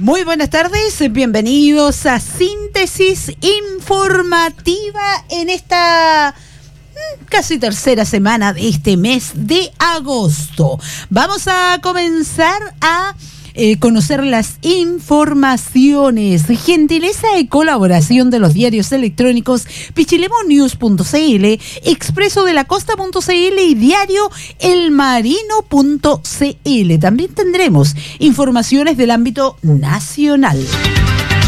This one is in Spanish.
Muy buenas tardes, bienvenidos a Síntesis Informativa en esta casi tercera semana de este mes de agosto. Vamos a comenzar a conocer las informaciones, gentileza y colaboración de los diarios electrónicos pichilemonews.cl, Expreso de la Costa.cl y diario elmarino.cl. También tendremos informaciones del ámbito nacional.